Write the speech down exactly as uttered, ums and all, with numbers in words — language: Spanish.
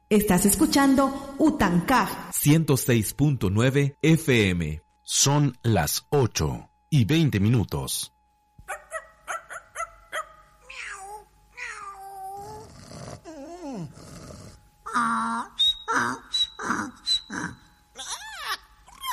Estás escuchando Utancaj ciento seis punto nueve F M. Son las ocho y veinte minutos.